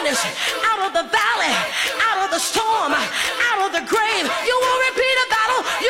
darkness, out of the valley, out of the storm, out of the grave. You will repeat a battle.